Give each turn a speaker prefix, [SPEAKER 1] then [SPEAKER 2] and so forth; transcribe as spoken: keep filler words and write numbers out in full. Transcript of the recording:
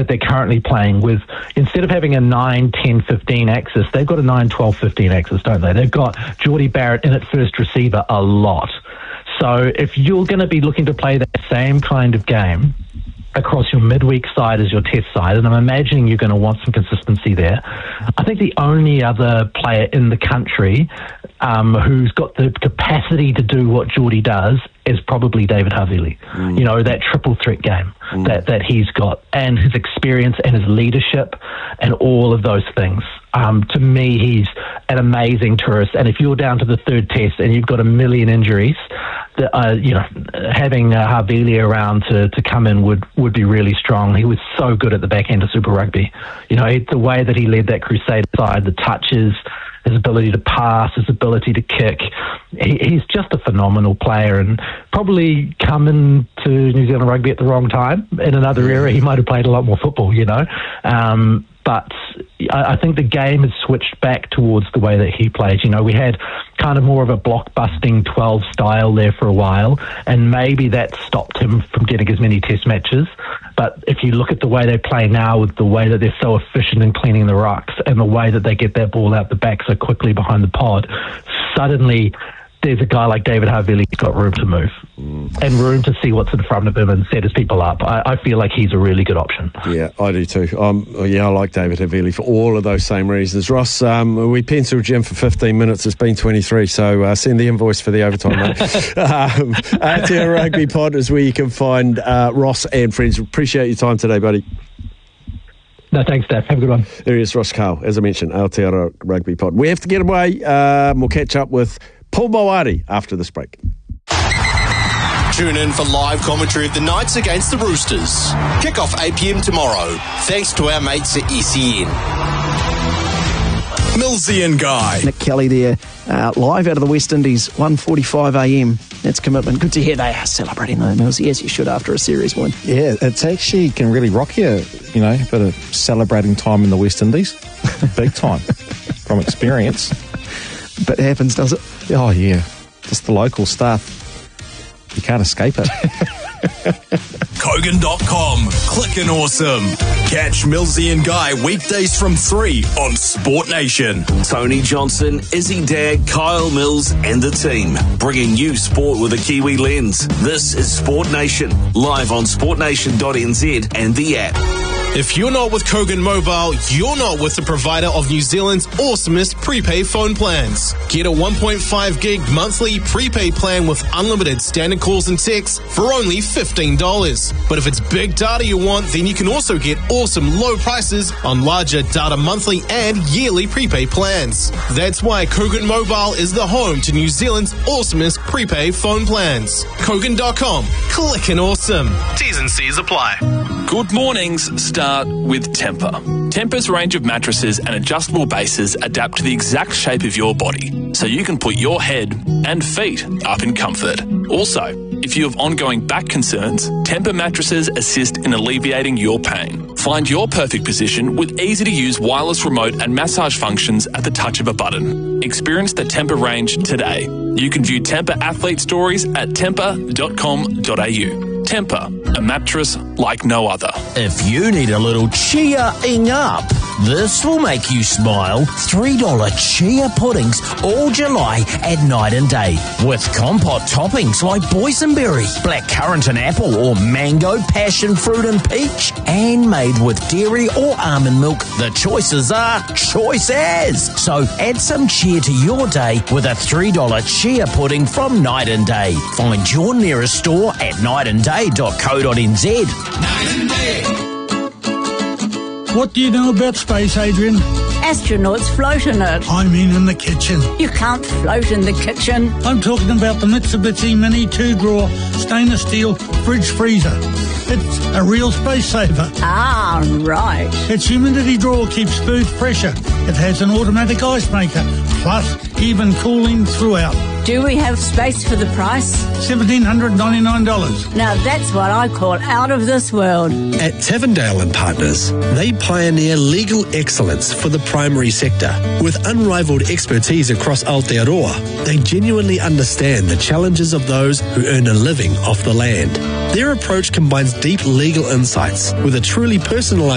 [SPEAKER 1] that they're currently playing with, instead of having a nine, ten, fifteen axis, they've got a nine, twelve, fifteen axis, don't they? They've got Geordie Barrett in at first receiver a lot. So if you're going to be looking to play that same kind of game across your midweek side as your test side, and I'm imagining you're going to want some consistency there. I think the only other player in the country um, who's got the capacity to do what Geordie does is probably David Havili. Mm. You know, that triple threat game mm. that, that he's got, and his experience and his leadership and all of those things. Um, to me, he's an amazing tourist. And if you're down to the third test and you've got a million injuries, the, uh, you know, having uh, Havili around to, to come in would, would be really strong. He was so good at the back end of Super Rugby. You know, he, the way that he led that Crusader side, the touches, his ability to pass, his ability to kick. He, he's just a phenomenal player, and probably coming to New Zealand Rugby at the wrong time. In another era, he might have played a lot more football, you know. Um, but I, I think the game has switched back towards the way that he plays. You know, we had kind of more of a block-busting twelve style there for a while, and maybe that stopped him from getting as many test matches. But if you look at the way they play now, with the way that they're so efficient in cleaning the rucks and the way that they get that ball out the back so quickly behind the pod, suddenly there's a guy like David Havili who's got room to move mm. and room to see what's in front of him and set his people up. I, I feel like he's a really good option.
[SPEAKER 2] Yeah, I do too. Um, yeah, I like David Havili for all of those same reasons. Ross, um, we penciled Jim for fifteen minutes. It's been twenty-three, so uh, send the invoice for the overtime, mate. um, Aotearoa Rugby Pod is where you can find uh, Ross and friends. Appreciate your time today, buddy.
[SPEAKER 1] No, thanks, Dave. Have a good one.
[SPEAKER 2] There is Ross Carl, as I mentioned, Aotearoa Rugby Pod. We have to get away. Um, we'll catch up with Paul Moari after this break.
[SPEAKER 3] Tune in for live commentary of the Knights against the Roosters. Kick off eight p.m. tomorrow. Thanks to our mates at E C N. Millsy and Guy.
[SPEAKER 4] Nick Kelly there, uh, live out of the West Indies, one forty-five a.m. That's commitment. Good to hear they are celebrating though, Millsy, as you should after a series win.
[SPEAKER 5] Yeah, it's actually can really rock you, you know, a bit of celebrating time in the West Indies. Big time, from experience.
[SPEAKER 4] But it happens, does it?
[SPEAKER 5] Oh, yeah. Just the local stuff. You can't escape it.
[SPEAKER 3] Kogan dot com. Clickin' awesome. Catch Millsy and Guy weekdays from three on Sport Nation. Tony Johnson, Izzy Dag, Kyle Mills and the team. Bringing you sport with a Kiwi lens. This is Sport Nation. Live on sport nation dot n z and the app. If you're not with Kogan Mobile, you're not with the provider of New Zealand's awesomest prepaid phone plans. Get a one point five gig monthly prepaid plan with unlimited standard calls and texts for only fifteen dollars. But if it's big data you want, then you can also get awesome low prices on larger data monthly and yearly prepaid plans. That's why Kogan Mobile is the home to New Zealand's awesomest prepaid phone plans. Kogan dot com. Clickin' awesome. T's and C's apply.
[SPEAKER 6] Good mornings start with Tempur. Tempur's range of mattresses and adjustable bases adapt to the exact shape of your body, so you can put your head and feet up in comfort. Also, if you have ongoing back concerns, Tempur mattresses assist in alleviating your pain. Find your perfect position with easy-to-use wireless remote and massage functions at the touch of a button. Experience the Tempur range today. You can view Tempur athlete stories at tempur dot com dot a u. Tempur, a mattress like no other.
[SPEAKER 7] If you need a little cheering up, this will make you smile. three dollar chia puddings all July at Night and Day. With compote toppings like boysenberry, blackcurrant and apple, or mango, passion fruit and peach. And made with dairy or almond milk, the choices are choices. So add some cheer to your day with a three dollar chia pudding from Night and Day. Find your nearest store at night and day dot co dot n z.
[SPEAKER 8] Night and Day. What do you know about space, Adrian?
[SPEAKER 9] Astronauts float in it.
[SPEAKER 8] I mean in the kitchen.
[SPEAKER 9] You can't float in the kitchen.
[SPEAKER 8] I'm talking about the Mitsubishi Mini two-drawer stainless steel fridge freezer. It's a real space saver.
[SPEAKER 9] Ah, right.
[SPEAKER 8] Its humidity drawer keeps food fresher. It has an automatic ice maker, plus even cooling throughout.
[SPEAKER 9] Do we have space for the price?
[SPEAKER 8] one thousand seven hundred ninety-nine dollars.
[SPEAKER 9] Now that's what I call out of this world.
[SPEAKER 10] At Tavendale and Partners, they pioneer legal excellence for the primary sector. With unrivaled expertise across Aotearoa, they genuinely understand the challenges of those who earn a living off the land. Their approach combines deep legal insights with a truly personalised